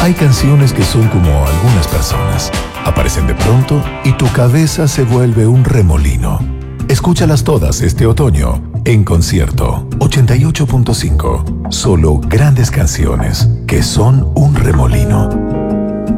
Hay canciones que son como algunas personas. Aparecen de pronto y tu cabeza se vuelve un remolino. Escúchalas todas este otoño en Concierto 88.5. Solo grandes canciones que son un remolino.